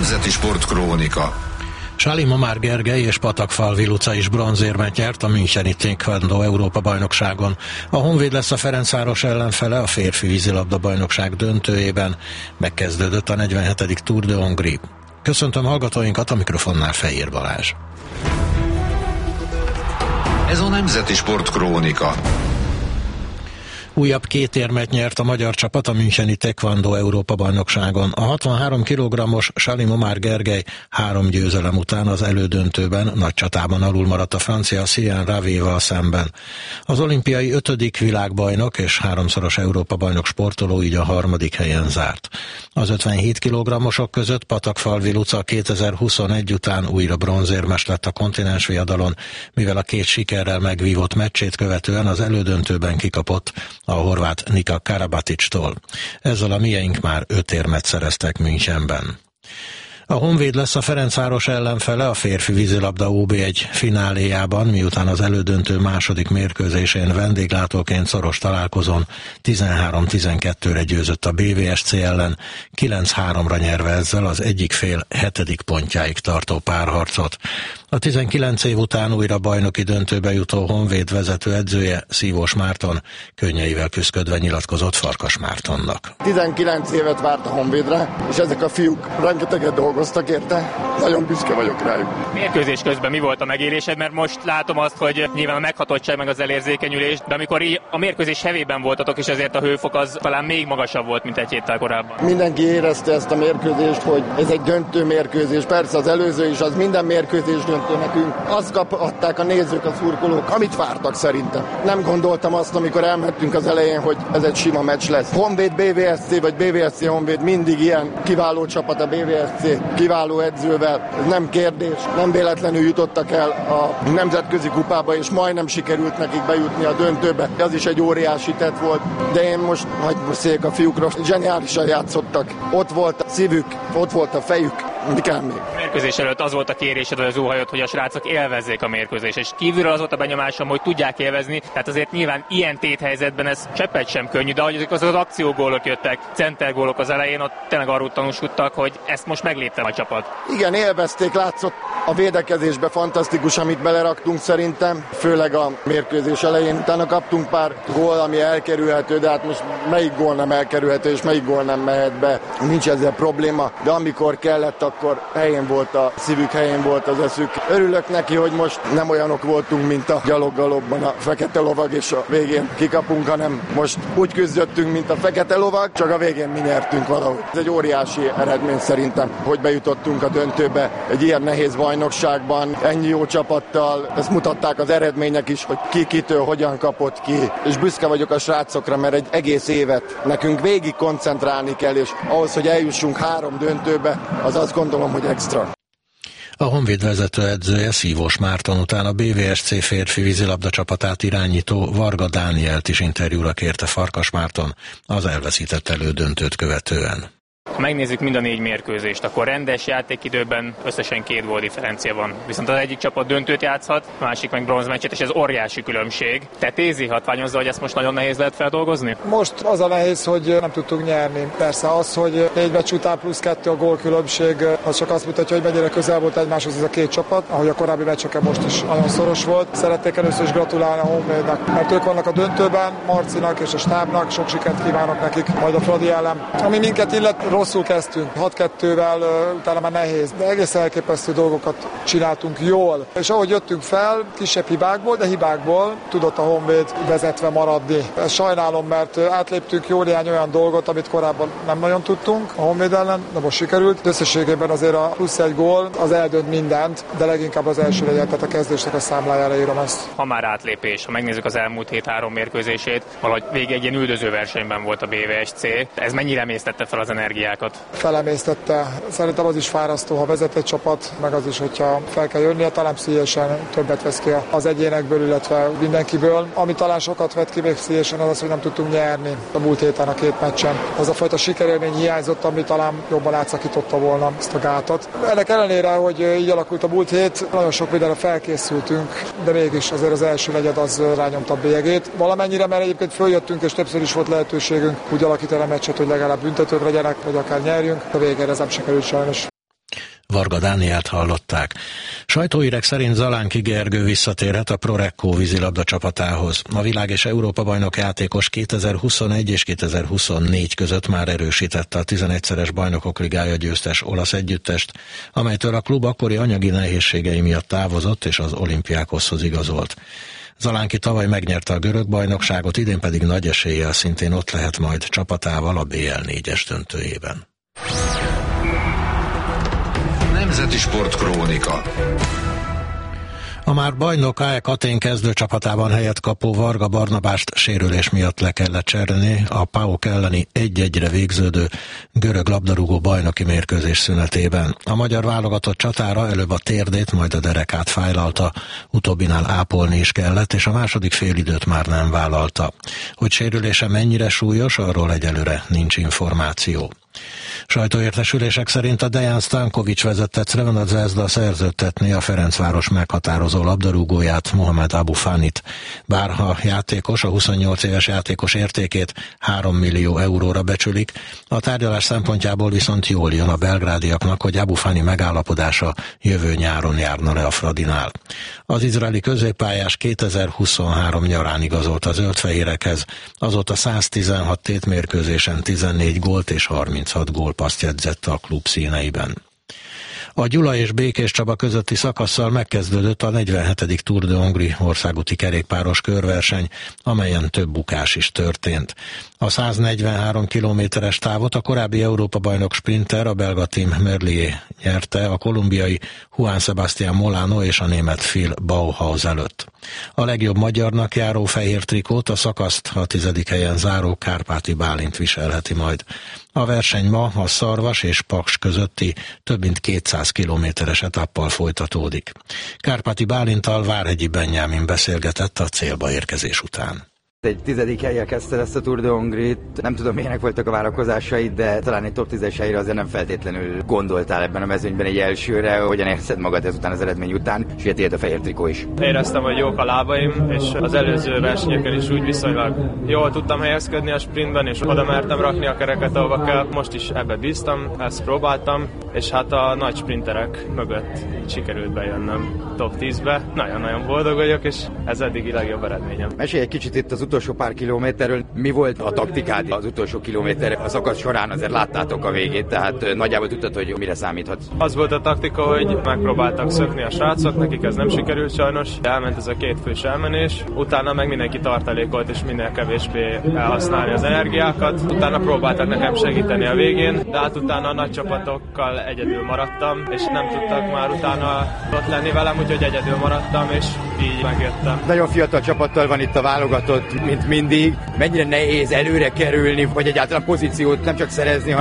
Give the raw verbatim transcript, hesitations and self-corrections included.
Nemzeti Sportkrónika. Sáli Momár Gergely és Patakfalvi Luca is bronzérmet nyert a müncheni Taekwondo Európa-bajnokságon. A Honvéd lesz a Ferencváros ellenfele a férfi vízilabda-bajnokság döntőjében. Megkezdődött a negyvenhetedik Tour de Hongrie. Köszöntöm hallgatóinkat, a mikrofonnál Fehér Balázs. Ez a Nemzeti Sportkrónika. Újabb két érmet nyert a magyar csapat a müncheni Taekwondo Európa-bajnokságon. A hatvanhárom kilogrammos Sáli Momár Gergely három győzelem után az elődöntőben nagy csatában alul maradt a francia Sian Ravéval szemben. Az olimpiai ötödik világbajnok és háromszoros Európa-bajnok sportoló így a harmadik helyen zárt. Az ötvenhét kilogrammosok között Patakfalvi Luca kétezer-huszonegy után újra bronzérmes lett a kontinens viadalon, mivel a két sikerrel megvívott meccsét követően az elődöntőben kikapott a horvát Nika Karabatic-tól. Ezzel a mieink már öt érmet szereztek Münchenben. A Honvéd lesz a Ferencváros ellenfele a férfi vízilabda ó bé egy fináléjában, miután az elődöntő második mérkőzésén vendéglátóként szoros találkozón tizenhárom tizenkettőre győzött a bé vé es cé ellen, kilenc háromra nyerve ezzel az egyik fél hetedik pontjáig tartó párharcot. A tizenkilenc év után újra bajnoki döntőbe jutó Honvéd vezető edzője, Szívós Márton könnyeivel küszködve nyilatkozott Farkas Mártonnak. tizenkilenc évet várt a Honvédre, és ezek a fiúk rengeteget dolgoztak érte. Nagyon büszke vagyok rájuk. Mérkőzés közben mi volt a megélésed? Mert most látom azt, hogy nyilván a meghatottság meg az elérzékenyülés, de amikor a mérkőzés hevében voltatok, és azért a hőfok az talán még magasabb volt, mint egy héttel korábban. Mindenki érezte ezt a mérkőzést, hogy ez egy döntő mérkőzés. Persze az előző is, az minden mérkőzés döntő nekünk. Azt kaphatták a nézők, a szurkolók, amit vártak szerintem. Nem gondoltam azt, amikor elmentünk az elején, hogy ez egy sima meccs lesz. Honvéd bé vé es cé vagy bé vé es cé Honvéd mindig ilyen kiváló csapat a bé vé es cé, kiváló edzővel. Ez nem kérdés. Nem véletlenül jutottak el a nemzetközi kupába, és majdnem sikerült nekik bejutni a döntőbe. Az is egy óriási tett volt, de én most hagyj beszéljek a fiúkról. Zseniálisan játszottak. Ott volt a szívük, ott volt a fejük. Mi kell még? A mérkőzés előtt az volt a kérésed, vagy az óhajod, hogy a srácok élvezzék a mérkőzést, és kívülről az volt a benyomásom, hogy tudják élvezni, tehát azért nyilván ilyen téthelyzetben ez cseppet sem könnyű, de ahogy az, az akciógólok jöttek, centergólok az elején, ott tényleg arról tanúskodtak, hogy ezt most meglépte a csapat. Igen, élvezték, látszott a védekezésbe fantasztikus, amit beleraktunk szerintem, főleg a mérkőzés elején. Utána kaptunk pár gól, ami elkerülhető, de hát most melyik gól nem elkerülhető, és melyik gól nem mehet be. Nincs ezzel probléma, de amikor kellett, akkor helyén volt a szívük, helyén volt az eszük. Örülök neki, hogy most nem olyanok voltunk, mint a gyaloggalobban a fekete lovag, és a végén kikapunk, hanem most úgy küzdöttünk, mint a fekete lovag, csak a végén mi nyertünk valahogy. Ez egy óriási eredmény szerintem, hogy bejutottunk a döntőbe egy ilyen nehéz bajnokságban, ennyi jó csapattal. Ezt mutatták az eredmények is, hogy ki kitől hogyan kapott ki. És büszke vagyok a srácokra, mert egy egész évet nekünk végig koncentrálni kell, és ahhoz, hogy eljussunk három döntőbe, az azt gondolom, hogy extra. A Honvéd vezető edzője, Szívós Márton után a bé vé es cé férfi vízilabda csapatát irányító Varga Dánielt is interjúra kérte Farkas Márton az elveszített elődöntőt követően. Ha megnézzük mind a négy mérkőzést, akkor rendes játékidőben összesen két gól differencia van. Viszont az egyik csapat döntőt játszhat, a másik meg bronzmeccset, és ez óriási különbség. Te Tézi hatványozza, hogy ezt most nagyon nehéz lehet feldolgozni? Most az a nehéz, hogy nem tudtunk nyerni. Persze az, hogy négy meccs után plusz kettő a gólkülönbség, az csak azt mutatja, hogy mennyire közel volt egymáshoz ez a két csapat, ahogy a korábbi meccseken most is nagyon szoros volt. Szeretnék először is gratulálni a Honvédnak, mert ők vannak a döntőben, Marcinak és a stábnak, sok sikert kívánok nekik, majd a Fradi ellen. Ami minket illet, rosszul kezdtünk, hat kettővel, utána már nehéz, de egész elképesztő dolgokat csináltunk jól. És ahogy jöttünk fel, kisebb hibákból, de hibákból tudott a Honvéd vezetve maradni. Ezt sajnálom, mert átléptünk jó néhány olyan dolgot, amit korábban nem nagyon tudtunk a Honvéd ellen, de most sikerült. Összességében azért a plusz egy gól az eldönt mindent, de leginkább az első legyen, tehát a kezdésnek a számlájára írom ezt. Ha már átlépés, ha megnézzük az elmúlt hét három mérkőzését, valahogy végig egy ilyen üldöző versenyben volt a bé vé es cé. Ez mennyire emésztette fel az energiákat? Felemésztette. Szerintem az is fárasztó, ha vezet egy csapat, meg az is, hogyha fel kell jönnie, talán pszichésen többet vesz ki az egyénekből, illetve mindenkiből. Ami talán sokat vett ki még pszichésen, az az, hogy nem tudtunk nyerni a múlt héten a két meccsen. Az a fajta sikerélmény hiányzott, ami talán jobban átszakította volna ezt a gátat. Ennek ellenére, hogy így alakult a múlt hét, nagyon sok mindenre felkészültünk, de mégis azért az első negyed az rányomta a bélyegét. Valamennyire, mert egyébként följöttünk, és többször is volt lehetőségünk úgy alakítani a meccset, hogy legalább büntetők legyenek, vagy akár nyerjünk. A végére ez nem sikerült sajnos. Varga Dánielt hallották. Sajtóírek szerint Zalánki Gergő visszatérhet a Prorecco vízilabda csapatához. A világ és Európa bajnok játékos kétezer-huszonegy és kétezer-huszonnégy között már erősítette a tizenegyszeres Bajnokok Ligája győztes olasz együttest, amelytől a klub akkori anyagi nehézségei miatt távozott és az Olympiákoshoz igazolt. Zalánki tavaly megnyerte a görög bajnokságot, idén pedig nagy eséllyel szintén ott lehet majd csapatával a bé el négyes döntőjében. Nemzeti Sportkrónika. A már bajnok á e Atén kezdőcsapatában helyet kapó Varga Barnabást sérülés miatt le kellett cserélni a pé á o ká elleni egy-egyre végződő görög labdarúgó bajnoki mérkőzés szünetében. A magyar válogatott csatára előbb a térdét, majd a derekát fájlalta, utóbbinál ápolni is kellett, és a második félidőt már nem vállalta. Hogy sérülése mennyire súlyos, arról egyelőre nincs információ. Sajtóértesülések szerint a Dejan Stanković vezette Crvena Zvezda szerződtetné a Ferencváros meghatározó labdarúgóját, Mohamed Abufanit. Bár a játékos, a huszonnyolc éves játékos értékét három millió euróra becsülik, a tárgyalás szempontjából viszont jól jön a belgrádiaknak, hogy Abufani megállapodása jövő nyáron járna le a Fradinál. Az izraeli középpályás kétezer-huszonhárom nyarán igazolt a zöldfehérekhez, azóta száztizenhat tétmérkőzésen tizennégy gólt és harminchat gólpasszt jegyzett a klub színeiben. A Gyula és Békés Csaba közötti szakasszal megkezdődött a negyvenhetedik Tour de Hongrie országúti kerékpáros körverseny, amelyen több bukás is történt. A száznegyvenhárom kilométeres távot a korábbi Európa-bajnok sprinter, a belga Tim Merlier nyerte a kolumbiai Juan Sebastián Molano és a német Phil Bauhaus előtt. A legjobb magyarnak járó fehér trikót, a szakaszt a tizedik helyen záró Kárpáti Bálint viselheti majd. A verseny ma a Szarvas és Paks közötti több mint kétszáz kilométeres etappal folytatódik. Kárpáti Bálinttal Várhegyi Benjámin beszélgetett a célba érkezés után. Egy tizedik helyen kezdte ezt a Tour de Hongrie-t. Nem tudom, milyenek voltak a várakozásaid, de talán egy top tízes helyre azért nem feltétlenül gondoltál ebben a mezőnyben egy elsőre. Hogyan érzed magad ezután az eredmény után, és ugye tiéd a fehér trikó is? Éreztem, hogy jók a lábaim, és az előző versenyeken is úgy viszonylag jól tudtam helyezkedni a sprintben, és oda mertem rakni a kereket, ahova kell. Most is ebbe bíztam, ezt próbáltam, és hát a nagy sprinterek mögött sikerült bejönnöm top tízbe. Nagyon-nagyon boldog vagyok, és ez eddigi legjobb eredményem. Mesélj egy kicsit itt az utolsó pár kilométerről. Mi volt a taktikád az utolsó kilométer? A szakasz során azért láttátok a végét, tehát nagyjából tudtad, hogy mire számíthatsz. Az volt a taktika, hogy megpróbáltak szökni a srácok, nekik ez nem sikerült sajnos. Elment ez a két fős elmenés, utána meg mindenki tartalékolt és minél kevésbé elhasználni az energiákat. Utána próbáltak nekem segíteni a végén, de hát utána a nagy csapatokkal egyedül maradtam, és nem tudtak már utána ott lenni velem, úgyhogy egyedül maradtam, és így megjöttem. Nagyon fiatal csapattal van itt a válogatott, mint mindig. Mennyire nehéz előre kerülni, vagy egyáltalán pozíciót nem csak szerezni,